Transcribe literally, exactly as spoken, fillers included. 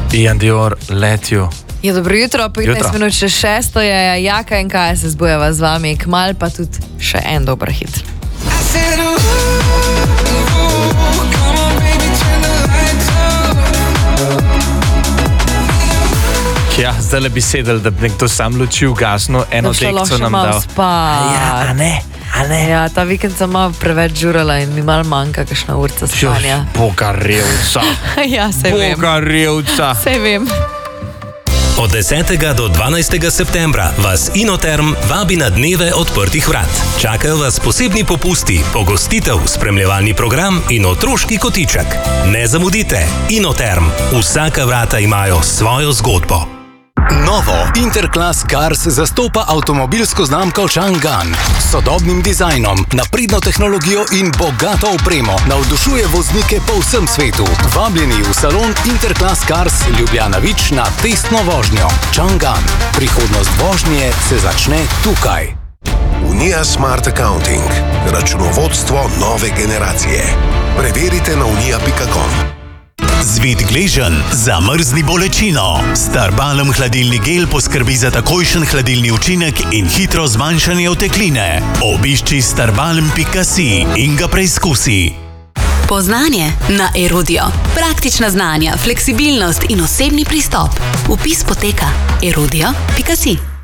Ian Dior, Let You. Ja, dobro jutro, petnajst minut še šesto je Jaka in Kaja se zbujava z vami, kmal pa tudi še en dober hit. Ja, zdaj bi sedel, da bi nekdo sam luči ugasnil, eno tekco nam dal. Ja, a ne, a ne. Ja, ta vikend sem malo preveč žurala in mi malo manjka kakšna urca spanja. Boga revca. Ja, sej vem. Boga revca. Sej vem. Od desetega do dvanajstega septembra vas Inoterm vabi na dneve odprtih vrat. Čakajo vas posebni popusti, pogostitev, spremljevalni program in otroški kotiček. Ne zamudite, Inoterm. Vsaka vrata imajo svojo zgodbo. Novo Interclass Cars zastopa avtomobilsko znamko Chang'an. S sodobnim dizajnom, napredno tehnologijo in bogato opremo navdušuje voznike po vsem svetu. Vabljeni v salon Interclass Cars Ljubljana Vič na testno vožnjo. Chang'an. Prihodnost vožnje se začne tukaj. Unija Smart Accounting. Računovodstvo nove generacije. Preverite na unija pika com. Zvit gležen, zamrzni bolečino. Starbalm hladilni gel poskrbi za takojšen hladilni učinek in hitro zmanjšanje otekline. Obišči starbalm pika si in ga preizkusi. Poznanje na Erudio. Praktična znanja, fleksibilnost in osebni pristop. Vpis poteka erudio pika si.